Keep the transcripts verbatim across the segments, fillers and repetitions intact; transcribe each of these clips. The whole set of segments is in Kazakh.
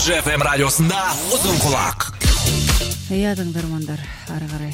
эф эм радиосында Uzun Kulak. Иә, тыңдармандар, ары қарай.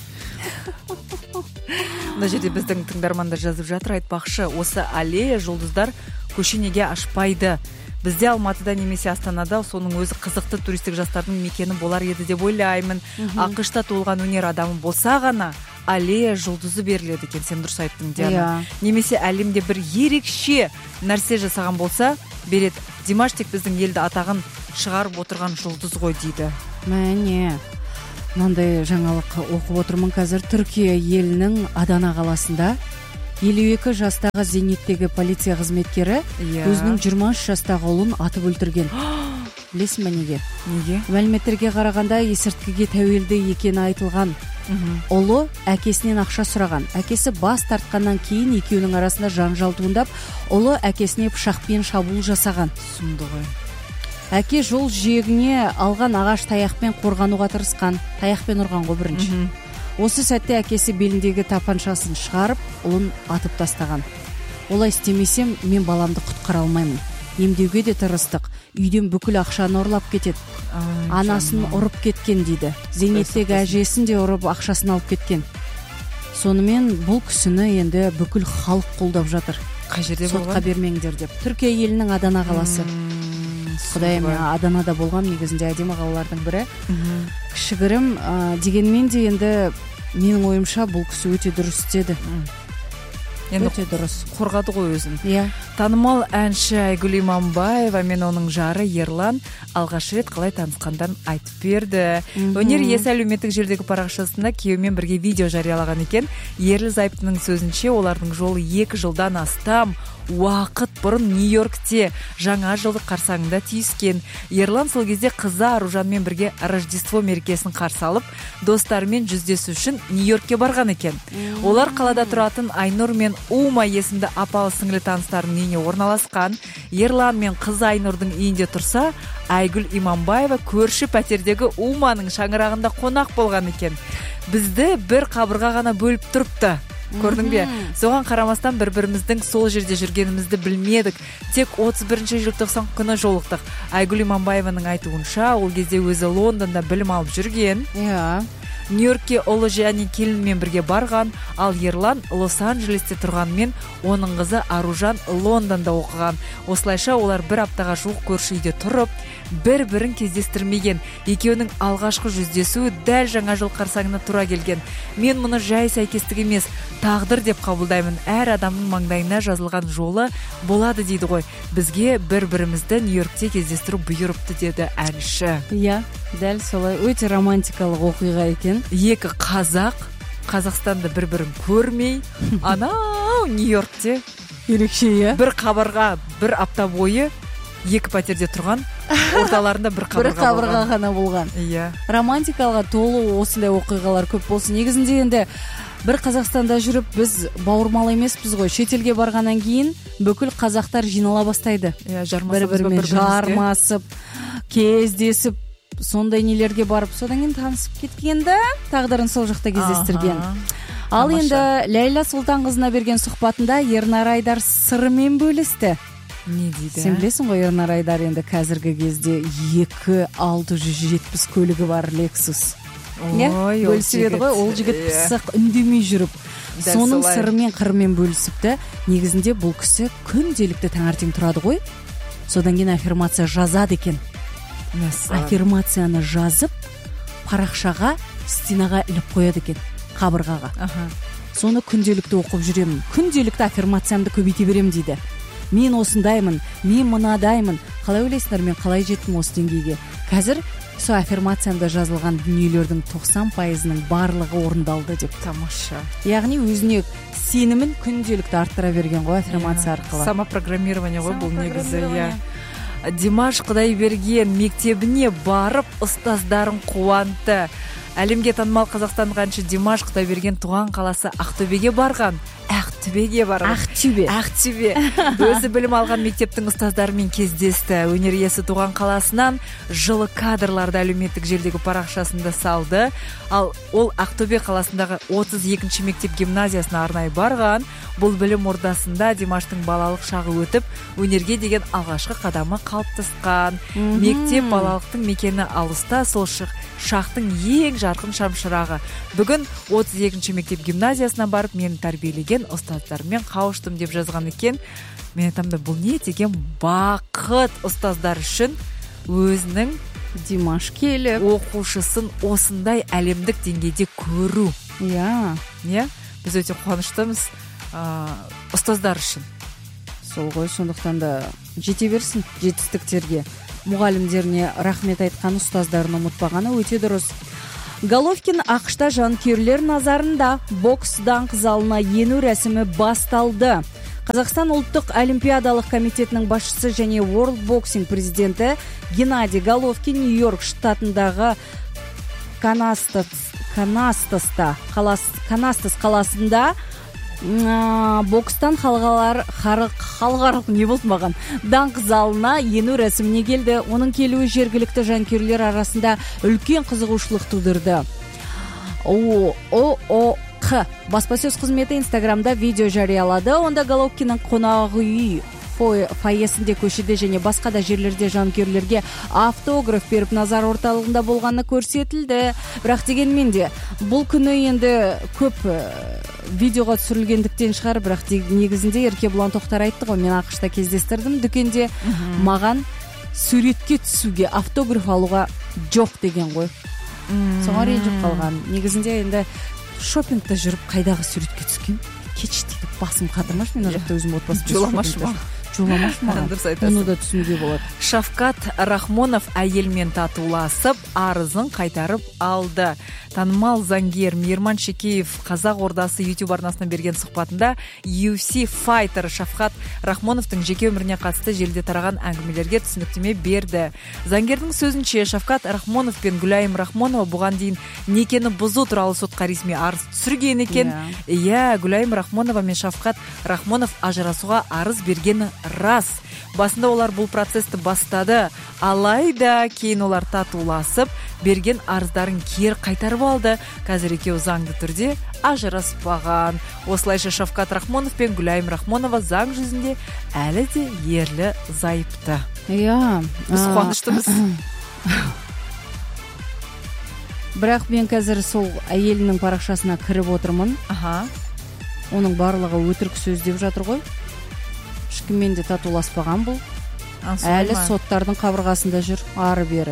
Мына жерде біздің тыңдармандар жазып жатыр, айтпақшы, осы аллея жұлдыздар көше неге ашпайды? Бізде Алматыда немесе Астанада соның өзі қызықты туристік жастардың мекені болар еді деп ойлаймын. Ақышта туылған өнер адамы болса ғана аллея жұлдызы беріледі екен, сен дұрыс айттың, Диана. Немесе әлемде бір ерекше нәрсе жасаған болса, береді. Димаш тек біздің елді атағын шығарып отырған жұлдыз ғой дейді. Мәне, мынандай жаңалық оқып отырмын қазір. Түркия елінің Адана қаласында елу екі жастағы зейнеттегі полиция қызметкері өзінің жиырма үш жастағы ұлын атып өлтірген. Білесің бе неге? Неге? Мәліметтерге қарағанда есірткіге тәуелді екені айтылған. Ұлы әкесінен ақша сұраған. Әкесі бас тартқаннан кейін екеуінің арасында жанжал туындап, ұлы әкесіне пышақпен шабуыл жасаған. Сұмды ғой. Әке жол жиегіне алған ағаш таяқпен қорғануға тырысқан. Таяқпен ұрған ғой бірінші. Осы сәтте әкесі беліндегі тапаншасын шығарып, ұлын атып тастаған. Олай істемесем, мен баламды құтқара алмаймын. Емдеуге де тырыстық. Үйден бүкіл ақшаны ұрлап кетеді. Анасын ұрып кеткен дейді. Зейнеттегі әжесін де ұрып ақшасын алып кеткен. Сонымен бұл кісіні енді бүкіл халық қолдап жатыр. Қай жерде болған? Сотқа бермеңдер деп. Түркия елінің Адана қаласы. Құдайым, Аданада болған, негізінде әдемі қалалардың бірі. Кішігірім, дегенмен де енді менің ойымша бұл кісі өте дұрыс істеді. Енді өте дұрыс. Қорғады ғой өзін. Иә. Танымал әнші Айгүл Иманбаева мен оның жары Ерлан алғаш рет қалай танысқандан айтып берді. Өнер иесі әлеуметтік желідегі парақшасында күйеуімен бірге видео жариялаған екен. Ерлі Зайыптының сөзінше, олардың жолы екі жылдан астам уақыт бұрын Нью-Йоркте жаңа жылдық қарсаңында түйіскен. Ерлан сол кезде қызы Аружанмен бірге Рождество мерекесін қарсы алып, достарымен жүздесу үшін Нью-Йоркке барған екен. Олар қалада тұратын Айнұр мен Ума есімді апалы сіңлі таныстарының үйіне орналасқан. Ерлан мен қызы Айнұрдың үйінде тұрса, Айгүл Иманбаева көрші пәтердегі Уманың шаңырағында қонақ болған екен. Бізді бір қабырға ғана бөліп тұрыпты. Көрдің бе? Соған қарамастан бір-біріміздің сол жерде жүргенімізді білмедік. Тек отыз бірінші желтоқсан күні жолықтық. Айгүл Иманбаеваның айтуынша, ол кезде өзі Лондонда білім алып жүрген. Иә. Нью-Йоркке ұлы және келінмен бірге барған, ал Ерлан Лос-Анджелесте тұрғанмен, оның қызы Аружан Лондонда оқыған. Осылайша олар бір аптаға жуық көрші үйде тұрып, бір-бірін кездестірмеген. Екеуінің алғашқы жүздесуі дәл жаңа жыл қарсаңына тура келген. Мен мұны жай сәйкестік емес, тағдыр деп қабылдаймын. Әр адамның маңдайына жазылған жолы болады дейді ғой. Бізге бір-бірімізді Нью-Йоркте кездестіру бұйырыпты деді әнші. Иә, дәл солай. Өте романтикалық оқиға екен. Екі қазақ Қазақстанды бір-бірін көрмей, анау Нью-Йоркте ерекше, иә. Бір қабырға, бір апта бойы екі пәтерде тұрған, орталарында бір қабырға, бір қабырға ғана болған. Иә. Романтикалға толы осындай оқиғалар көп болсын. Негізінде енді бір Қазақстанда жүріп, біз бауырмал емеспіз ғой. Шетелге барғаннан кейін бүкіл қазақтар жинала бастайды. Иә, бір-бірімен жармасып, кездесіп, сондай нелерге барып, содан кейін танысып кеткенді, тағдырын сол жақта кездестірген. Ал енді Ләйла Сұлтанқызына берген сұхбатында Ернар Айдар сырымен бөлісті. Не дейді? Сен білесің ғой, Ернар Айдар енді қазіргі кезде екі алты жүз жетпіс көлігі бар Lexus. Ой, бөлісіп еді ғой, ол жігіт пысық үндемей жүріп, соның сырымен қырымен бөлісіпті. Негізінде бұл кісі күнделікті таңертең тұрады ғой, содан кейін аффирмация жазады екен. Аффирмацияны жазып, парақшаға, стенаға іліп қояды екен, қабырғаға. Соны күнделікті оқып жүремін. Күнделікті аффирмациямды көбейте берем дейді. Мен осындаймын, мен мынадаймын. Қалай ойлайсыңдар, мен қалай жеттім осы деңгейге? Қазір сол аффирмациямда жазылған дүниелердің тоқсан пайызының барлығы орындалды деп. Тамаша. Яғни өзіне сенімін күнделікті арттыра берген ғой аффирмация арқылы. Самопрограммирование ғой бұл негізі, иә. Димаш Құдайберген мектебіне барып, ұстаздарын қуанты. Әлемге танымал қазақстандық әнші Димаш Құдайберген туған қаласы Ақтөбеге барған. Ақтөбе ақтөбеге барып ақтөбе ақтөбе өзі білім алған мектептің ұстаздарымен кездесті. Өнер иесі туған қаласынан жылы кадрларды әлеуметтік желдегі парақшасында салды. Ал ол Ақтөбе қаласындағы отыз екінші мектеп гимназиясына арнайы барған. Бұл білім ордасында Димаштың балалық шағы өтіп, өнерге деген алғашқы қадамы қалыптасқан. Мектеп балалықтың мекені алыста, сол шақтың ең жарқын шамшырағы. Бүгін отыз екінші мектеп гимназиясына барып, мені тәрбиелеген ұстаздармен қауыштым деп жазған екен. Мен айтамын, бұл не деген бақыт ұстаздар үшін өзінің Димаш келіп оқушысын осындай әлемдік деңгейде көру. Иә. Не? Біз өте қуаныштымыз ұстаздар үшін. Сол ғой, сондықтан да жете берсін жетістіктерге. Мұғалімдеріне рахмет айтқан, ұстаздарын ұмытпағаны өте дұрыс. Головкин ақш-та жанкүйерлер назарында. Бокс даңқ залына ену рәсімі басталды. Қазақстан ұлттық олимпиадалық комитетінің басшысы және World Boxing президенті Геннадий Головкин Нью-Йорк штатындағы Канастас Канастаста Канастас қаласында бокстан халықаралық не болды маған даңқ залына ену рәсіміне келді. Оның келуі жергілікті жанкүйерлер арасында үлкен қызығушылық тудырды. ООО баспасөз қызметі Инстаграмда видео жариялады. Онда Головкиннің қонағы үй фойесінде, көшеде және басқа да жерлерде жанкүйерлерге автограф беріп назар орталығында болғаны көрсетілді. Бірақ дегенмен де бұл күні енді көп видеоға түсірілгендіктен шығар, бірақ негізінде Еркебұлан Тоқтар айтты ғой, мен ақшта кездестірдім дүкенде, маған суретке түсуге, автограф алуға жоқ деген ғой. Соңға ренжіп қалған. Негізінде енді шопингта жүріп қайдағы суретке түскен? Кетші дейді, басым қатырмаш, мен жақта өзім отбасы жоламаш ма? Жоламаш маған. Оны да түсінуге болады. Шавкат Рахмонов әйелмен татуласып, арызын қайтарып алды. Танымал заңгер Мейірман Шекеев Қазақ ордасы YouTube арнасына берген сұхбатында ю эф си файтер Шавкат Рахмоновтың жеке өміріне қатысты желіде тараған әңгімелерге түсініктеме берді. Заңгердің сөзінше, Шавкат Рахмонов пен Гүлайым Рахмонова бұған дейін некені бұзу туралы сотқа ресми арыз түсірген екен. Иә, Гүлайым Рахмонова мен Шавкат Рахмонов ажырасуға арыз бергені рас. Басында олар бұл процесті бастады, алайда кейін олар татуласып, берген арыздарын кері қайтарып алды. Қазір екеуі заңды түрде ажыраспаған. Осылайша Шавкат Рахмонов пен Гүлайым Рахмонова заң жүзінде әлі де ерлі зайыпты. Иә, біз қуаныштымыз. Бірақ мен қазір сол әйелінің парақшасына кіріп отырмын. Аха. Оның барлығы өтірік сөз деп жатыр ғой. Ешкіммен де татуласпаған бұл. Әлі соттардың қабырғасында жүр, ары бері.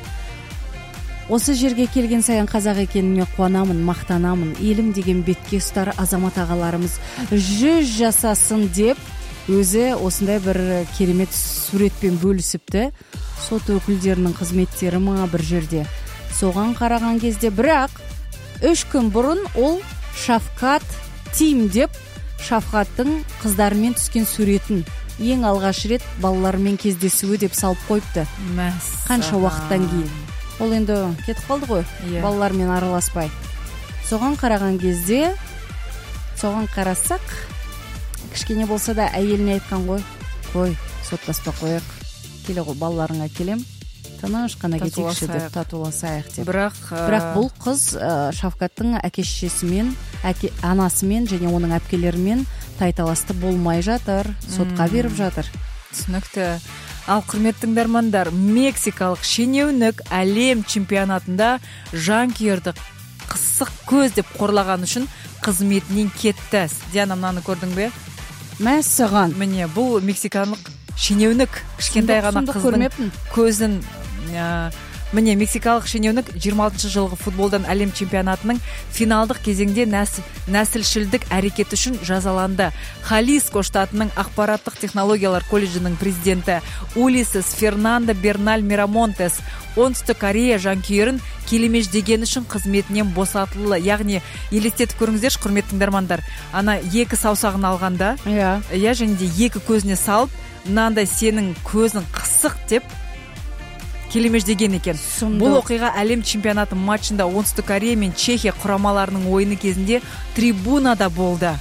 Осы жерге келген сайын қазақ екеніме қуанамын, мақтанамын. Елім деген бетке ұстар азамат ағаларымыз жүз жасасын деп, өзі осындай бір керемет суретпен бөлісіпті. Сот өкілдерінің қызметтері ма бір жерде. Соған қараған кезде, бірақ үш күн бұрын ол Шавкат Тим деп Шавкаттың қыздарымен түскен суретін ең алғаш рет балаларымен кездесуі деп салып қойыпты. Қанша уақыттан кейін. Ол енді кетіп қалды ғой, балалармен араласпай. Соған қараған кезде, соған қарасақ, кішкене болса да әйеліне айтқан ғой, қой, соттаспа қояқ, келе ғой, балаларыңа келем, тыныш қана кетекші деп, татуласайық деп. Бірақ, бірақ бұл қыз Шавкаттың әке-шешесімен, анасымен және оның әпкелерімен тайталасты болмай жатыр, сотқа беріп жатыр. Түсінікті. Ал құрметті тыңдармандар, мексикалық шенеунік әлем чемпионатында жанкүйерді қысық көз деп қорлаған үшін қызметінен кетті. Диана, мынаны көрдің бе? Мәссаған. Міне, бұл мексикалық шенеунік кішкентай ғана қыздың көзін. Міне, мексикалық шенеунік жиырма алтыншы жылғы футболдан әлем чемпионатының финалдық кезеңде нәсілшілдік әрекет үшін жазаланды. Халиско штатының ақпараттық технологиялар колледжінің президенті Улисес Фернандо Берналь Мирамонтес оңтүстік Корея жанкүйерін келемеш деген үшін қызметінен босатылды. Яғни, елестетіп көріңіздерші, құрметті тыңдармандар, ана екі саусағын алғанда, иә, және де екі көзіне салып, мынандай сенің көзің қысық деп келемеш деген екен. Бұл оқиға әлем чемпионаты матчында оңтүстік Корея мен Чехия құрамаларының ойыны кезінде трибунада болды.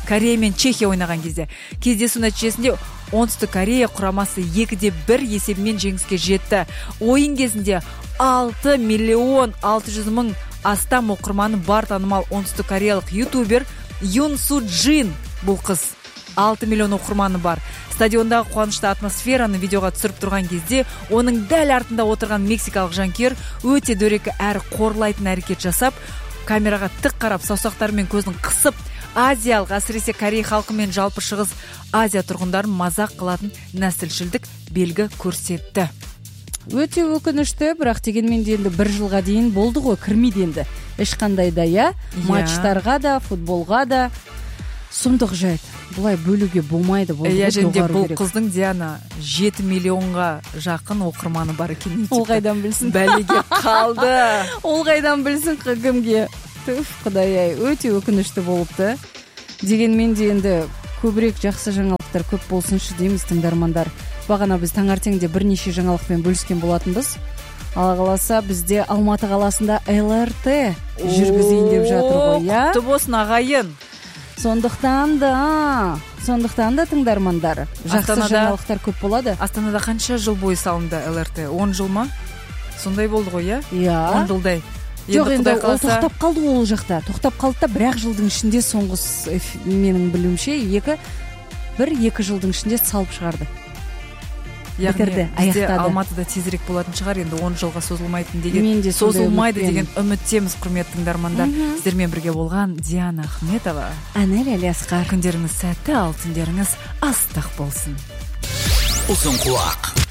Корея мен Чехия ойнаған кезде. Кездесу нәтижесінде Оңтүстік Корея құрамасы екіде бір есебімен жеңіске жетті. Ойын кезінде алты миллион алты жүз мың астам оқырманы бар танымал оңтүстік кореялық ютубер Юн Су Джин. Бұл қыз алты миллион оқырманы бар. Стадиондағы қуанышты атмосфераны видеоға түсіріп тұрған кезде оның дәл артында отырған мексикалық жанкүйер өте дөрекі әрі қорлайтын әрекет жасап, камераға тік қарап саусақтарымен көзін қысып, азиялық, әсіресе Корей халқы мен жалпы шығыс Азия тұрғындарын мазақ қылатын нәсілшілдік белгі көрсетті. Өте өкінішті, бірақ дегенмен де енді бір жылға дейін болды ғой, кірмейді енді. Ешқандай да, я, матчтарға да, футболға да сұмдық жайт. Бұлай бөлуге болмайды. Иә, және бұл қыздың Диана жеті миллионға жақын оқырманы бар екен. Ол қайдан білсін? Бәлеге қалды. Ол қайдан білсін кімге? Түф, Құдай-ай, өте өкінішті болыпты. Дегенмен де енді көбірек жақсы жаңалықтар көп болсыншы дейміз, тыңдармандар. Бағана біз таңертеңде бірнеше жаңалықпен бөліскен болатынбыз. Алла қаласа бізде Алматы қаласында эл эр тэ жүргізейін деп жатыр ғой, иә? Құтты болсын ағайын. Сондықтан да, сондықтан да тыңдармандар, жақсы жаңалықтар көп болады. Астанада қанша жыл бойы салынды эл эр тэ? он жыл ма? Сондай болды ғой, иә? Иә. он жылдай. Жоқ, енді ол тоқтап қалды ол жақта. Тоқтап қалды да, бір-ақ жылдың ішінде соңғы менің білуімше, екі, бір-екі жылдың ішінде салып шығарды. Яғни бізде Алматыда тезірек болатын шығар, енді он жылға созылмайтын деген, созылмайды деген үміттеміз, құрметті тыңдармандар. Сіздермен бірге болған Диана Ахметова, Анель Алиасқар. Күндеріңіз сәтті, ал түндеріңіз астық болсын. Ұзын құлақ.